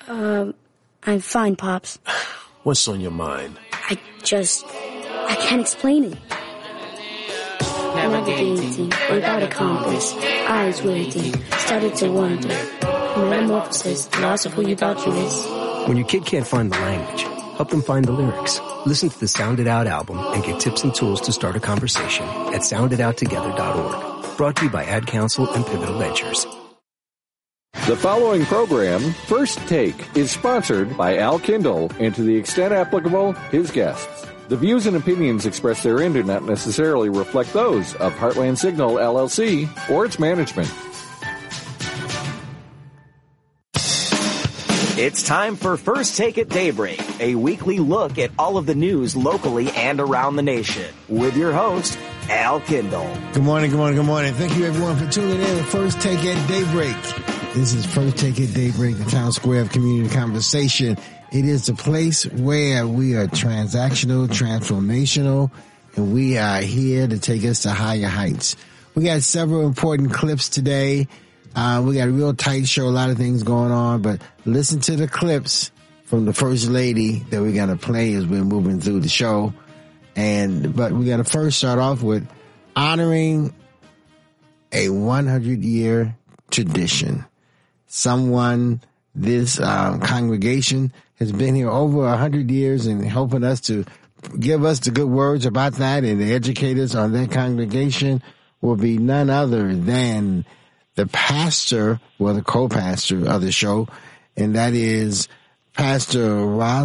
I'm fine, Pops. What's on your mind? I can't explain it. Navigating without a compass, eyes waiting, started to wonder. Metamorphosis, loss of who you thought you was. When your kid can't find the language, help them find the lyrics. Listen to the Sound It Out album and get tips and tools to start a conversation at sounditouttogether.org. Brought to you by Ad Council and Pivotal Ventures. The following program, First Take, is sponsored by Al Kindle and, to the extent applicable, his guests. The views and opinions expressed therein do not necessarily reflect those of Heartland Signal, LLC, or its management. It's time for First Take at Daybreak, a weekly look at all of the news locally and around the nation, with your host, Al Kindle. Good morning, good morning, good morning. Thank you, everyone, for tuning in to First Take at Daybreak. This is First Take at Daybreak, the town square of community conversation. It is the place where we are transactional, transformational, and we are here to take us to higher heights. We got several important clips today. We got a real tight show, a lot of things going on, but listen to the clips from the First Lady that we're going to play as we're moving through the show. But we got to first start off with honoring a 100-year tradition. This congregation has been here over 100 years and helping us to give us the good words about that and to educate us on that congregation will be none other than the pastor, well, the co-pastor of the show, and that is Pastor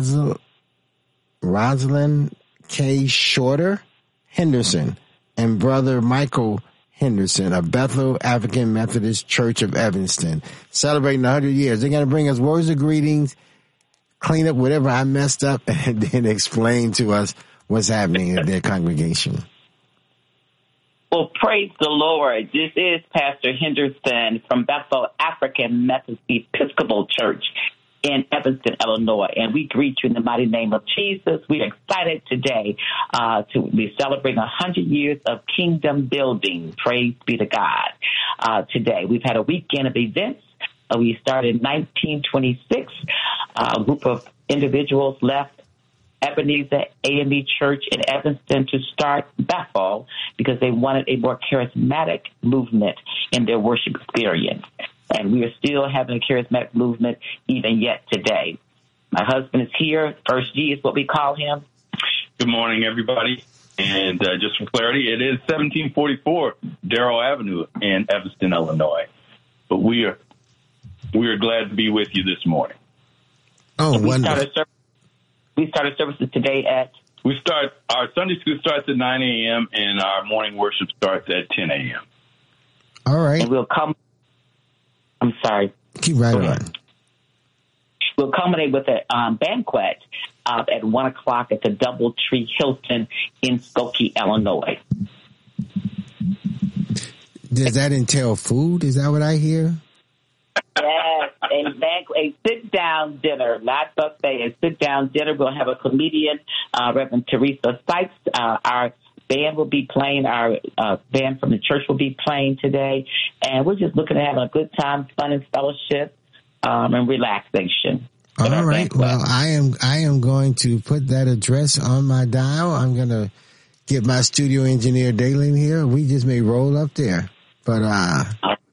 Rosalind K. Shorter Henderson and Brother Michael Henderson of Bethel African Methodist Church of Evanston, celebrating 100 years. They're going to bring us words of greetings, clean up whatever I messed up, and then explain to us what's happening at their congregation. Well, praise the Lord. This is Pastor Henderson from Bethel African Methodist Episcopal Church in Evanston, Illinois, and we greet you in the mighty name of Jesus. We're excited today to be celebrating 100 years of kingdom building. Praise be to God. Today, we've had a weekend of events. We started in 1926. A group of individuals left Ebenezer AME Church in Evanston to start Bethel because they wanted a more charismatic movement in their worship experience. And we are still having a charismatic movement even yet today. My husband is here. First G is what we call him. Good morning, everybody. And just for clarity, it is 1744 Darrow Avenue in Evanston, Illinois. But we are glad to be with you this morning. Oh, wonderful. We started services today at... Our Sunday school starts at 9 a.m. and our morning worship starts at 10 a.m. All right. And we'll come... I'm sorry. Keep right on. We'll culminate with a banquet at 1 o'clock at the Doubletree Hilton in Skokie, Illinois. Does that entail food? Is that what I hear? Yes, a sit-down dinner, not buffet, a sit-down dinner. We'll have a comedian, Reverend Teresa Sykes. Our band will be playing. Our band from the church will be playing today. And we're just looking at having a good time, fun and fellowship, and relaxation. All right. Banquet. Well, I am going to put that address on my dial. I'm going to get my studio engineer, Dalen, here. We just may roll up there. But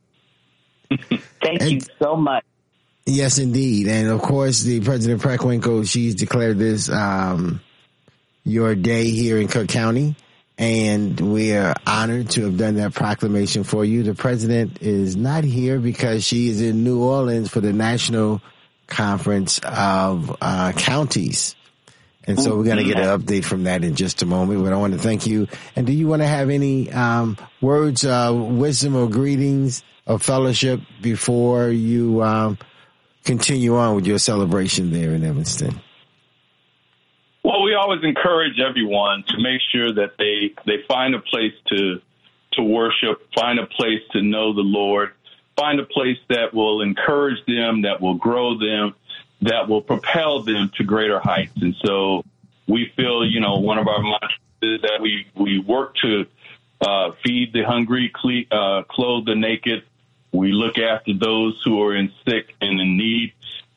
thank you so much. Yes, indeed. And, of course, the President Preckwinkle, she's declared this your day here in Cook County. And we are honored to have done that proclamation for you. The president is not here because she is in New Orleans for the National Conference of Counties. And so we're going to get an update from that in just a moment. But I want to thank you. And do you want to have any words of wisdom or greetings of fellowship before you continue on with your celebration there in Evanston? Well, we always encourage everyone to make sure that they find a place to worship, find a place to know the Lord, find a place that will encourage them, that will grow them, that will propel them to greater heights. And so we feel, one of our mantras is that we work to feed the hungry, clothe the naked. We look after those who are sick and in need.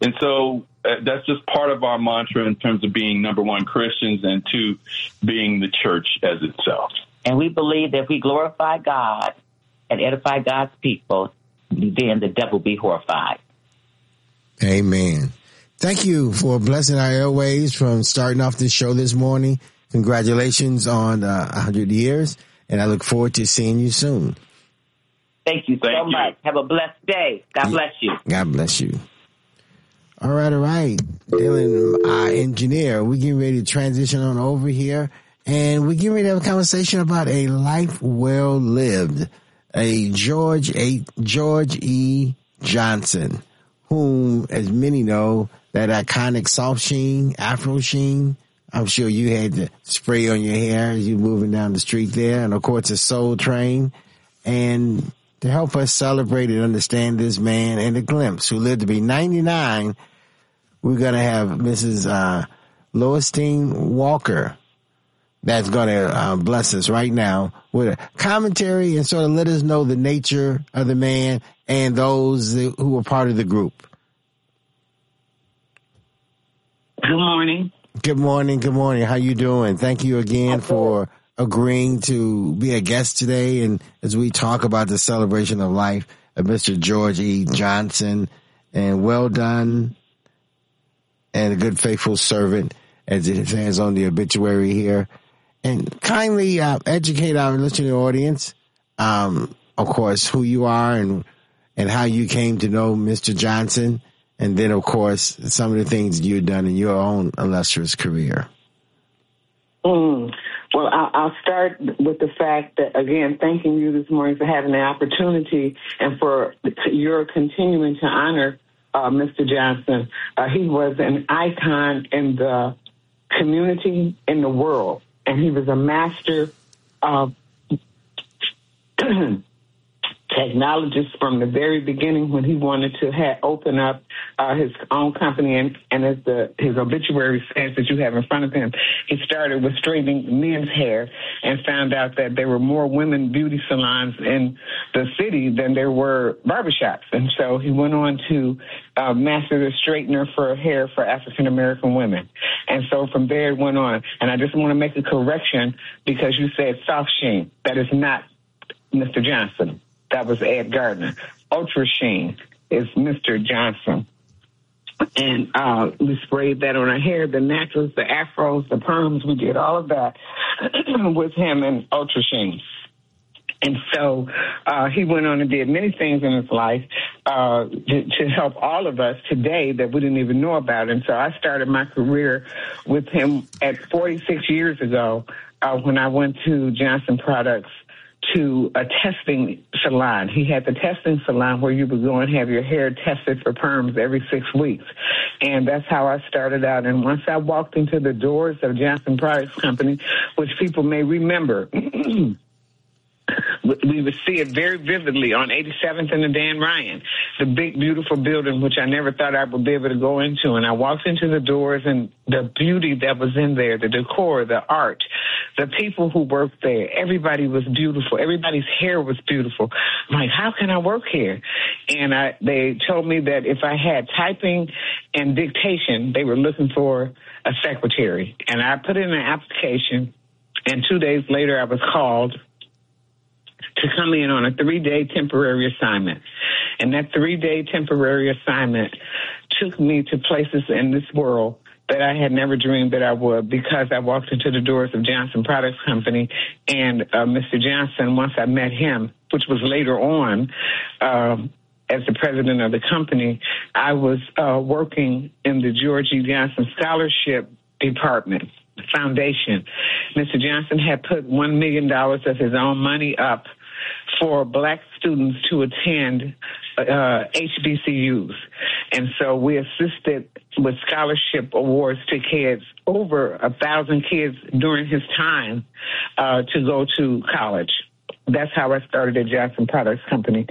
And so that's just part of our mantra in terms of being, number one, Christians, and two, being the church as itself. And we believe that if we glorify God and edify God's people, then the devil will be horrified. Amen. Thank you for blessing our airways from starting off this show this morning. Congratulations on 100 years, and I look forward to seeing you soon. Thank you so much. Have a blessed day. God bless you. God bless you. All right. Dylan, our engineer, we're getting ready to transition on over here, and we're getting ready to have a conversation about a life well lived. A George E. Johnson, whom, as many know, that iconic soft sheen, Afro sheen. I'm sure you had the spray on your hair as you're moving down the street there. And, of course, a Soul Train. And to help us celebrate and understand this man and a glimpse who lived to be 99, we're going to have Mrs. Loistine Walker that's going to bless us right now with a commentary and sort of let us know the nature of the man and those who were part of the group. Good morning. Good morning. How you doing? Thank you again for agreeing to be a guest today. And as we talk about the celebration of life of Mr. George E. Johnson, and well done and a good faithful servant, as it says on the obituary here. And kindly educate our listening audience, of course, who you are and how you came to know Mr. Johnson. And then, of course, some of the things you've done in your own illustrious career. Well, I'll start with the fact that, again, thanking you this morning for having the opportunity and for your continuing to honor Mr. Johnson. He was an icon in the community, in the world, and he was a master of technologist from the very beginning when he wanted to open up his own company. And as his obituary says that you have in front of him, he started with straightening men's hair and found out that there were more women beauty salons in the city than there were barbershops. And so he went on to master the straightener for hair for African-American women. And so from there it went on. And I just want to make a correction because you said soft sheen. That is not Mr. Johnson. That was Ed Gardner. Ultra sheen is Mr. Johnson. And we sprayed that on our hair, the naturals, the afros, the perms. We did all of that with him and Ultra sheen. And so he went on and did many things in his life to help all of us today that we didn't even know about. And so I started my career with him at 46 years ago when I went to Johnson Products to a testing salon. He had the testing salon where you would go and have your hair tested for perms every 6 weeks. And that's how I started out. And once I walked into the doors of Johnson Products Company, which people may remember, we would see it very vividly on 87th and the Dan Ryan, the big, beautiful building, which I never thought I would be able to go into. And I walked into the doors and the beauty that was in there, the decor, the art, the people who worked there, everybody was beautiful. Everybody's hair was beautiful. I'm like, how can I work here? And they told me that if I had typing and dictation, they were looking for a secretary. And I put in an application, and 2 days later I was called to come in on a 3-day temporary assignment. And that 3-day temporary assignment took me to places in this world that I had never dreamed that I would, because I walked into the doors of Johnson Products Company, and Mr. Johnson, once I met him, which was later on as the president of the company, I was working in the George E. Johnson Scholarship Department Foundation. Mr. Johnson had put $1 million of his own money up for black students to attend HBCUs. And so we assisted with scholarship awards to kids, over 1,000 kids during his time to go to college. That's how I started at Johnson Products Company.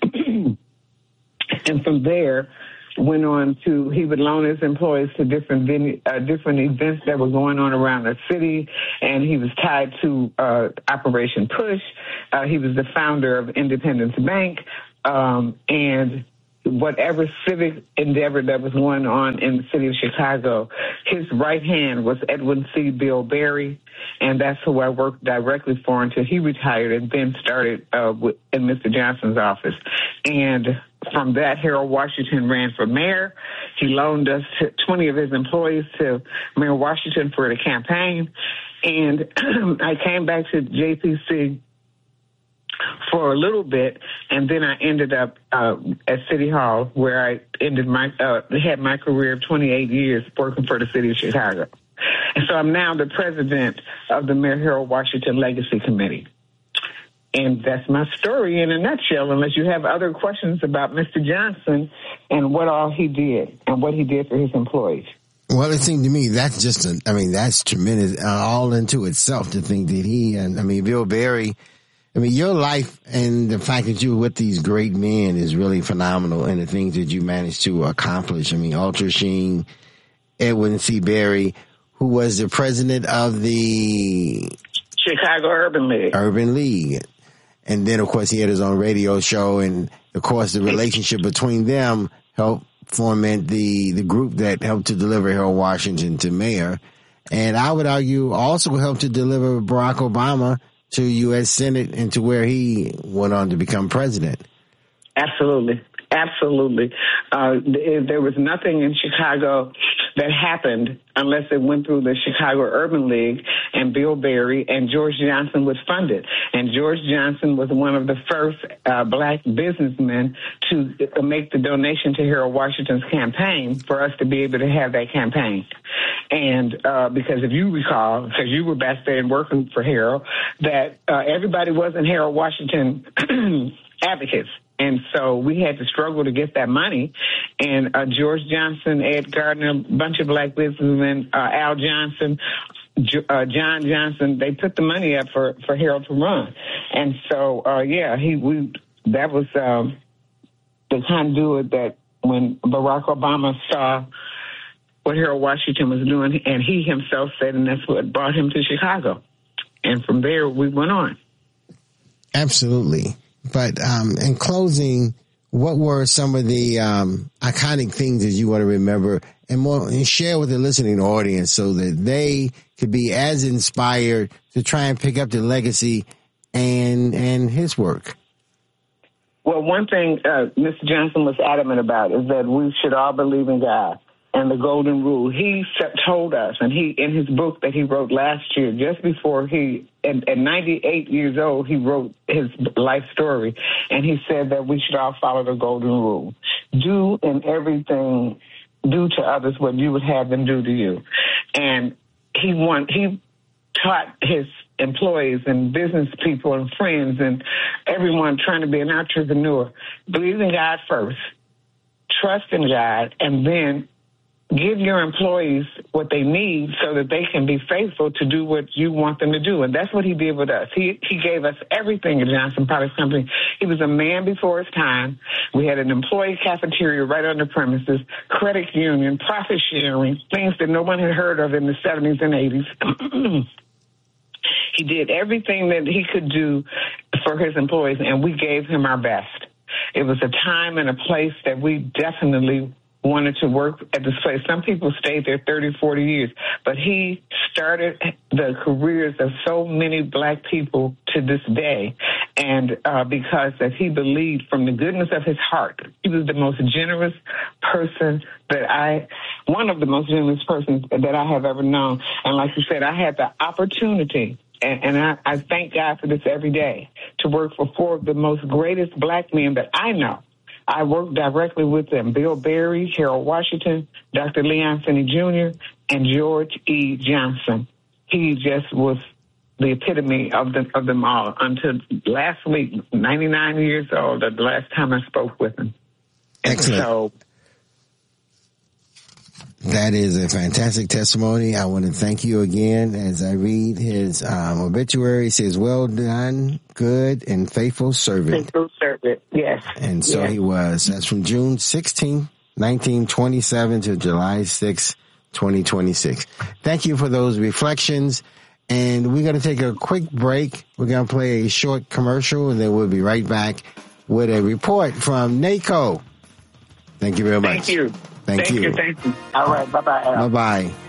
And from there, went on to, he would loan his employees to different events that were going on around the city, and he was tied to Operation Push. He was the founder of Independence Bank, and whatever civic endeavor that was going on in the city of Chicago, his right hand was Edwin C. Bill Berry, and that's who I worked directly for until he retired and then started in Mr. Johnson's office. And from that, Harold Washington ran for mayor. He loaned us 20 of his employees to Mayor Washington for the campaign. And I came back to JPC for a little bit, and then I ended up at City Hall, where I had my career of 28 years working for the city of Chicago. And so I'm now the president of the Mayor Harold Washington Legacy Committee. And that's my story in a nutshell, unless you have other questions about Mr. Johnson and what all he did and what he did for his employees. Well, it seemed to me that's that's tremendous all into itself to think that Bill Berry, your life and the fact that you were with these great men is really phenomenal, and the things that you managed to accomplish. Ultra Sheen, Edwin C. Berry, who was the president of the Chicago Urban League. And then, of course, he had his own radio show, and, of course, the relationship between them helped foment the group that helped to deliver Harold Washington to mayor. And I would argue also helped to deliver Barack Obama to U.S. Senate and to where he went on to become president. Absolutely. There was nothing in Chicago that happened unless it went through the Chicago Urban League, and Bill Berry and George Johnson was funded. And George Johnson was one of the first black businessmen to make the donation to Harold Washington's campaign for us to be able to have that campaign. And because if you recall, because you were back there and working for Harold, that everybody wasn't Harold Washington advocates. And so we had to struggle to get that money. And George Johnson, Ed Gardner, a bunch of black businessmen, Al Johnson, John Johnson, they put the money up for Harold to run. And so, that was the conduit that when Barack Obama saw what Harold Washington was doing, and he himself said, and that's what brought him to Chicago. And from there, we went on. Absolutely. But in closing, what were some of the iconic things that you want to remember and share with the listening audience so that they could be as inspired to try and pick up the legacy and his work? Well, one thing Mr. Johnson was adamant about is that we should all believe in God and the golden rule. He told us, and he in his book that he wrote last year, just before at 98 years old, he wrote his life story, and he said that we should all follow the golden rule. Do in everything, do to others what you would have them do to you. And he taught his employees and business people and friends and everyone trying to be an entrepreneur, believe in God first, trust in God, and then give your employees what they need so that they can be faithful to do what you want them to do. And that's what he did with us. He gave us everything at Johnson Products Company. He was a man before his time. We had an employee cafeteria right on the premises, credit union, profit sharing, things that no one had heard of in the 70s and 80s. He did everything that he could do for his employees, and we gave him our best. It was a time and a place that we definitely wanted to work at this place. Some people stayed there 30, 40 years, but he started the careers of so many black people to this day. And because that he believed from the goodness of his heart, he was the most generous person one of the most generous persons that I have ever known. And like you said, I had the opportunity, and I thank God for this every day, to work for four of the most greatest black men that I know. I worked directly with them: Bill Berry, Harold Washington, Dr. Leon Finney Jr., and George E. Johnson. He just was the epitome of them all until last week, 99 years old, the last time I spoke with him. Excellent. So, that is a fantastic testimony. I want to thank you again. As I read his obituary, it says, "Well done, good and faithful servant." Faithful servant, yes. And so he was. That's from June 16, 1927 to July 6, 2026. Thank you for those reflections. And we're going to take a quick break. We're going to play a short commercial, and then we'll be right back with a report from NACO. Thank you very much. Thank you. Thank you. Thank you. All right. Bye-bye. Bye-bye.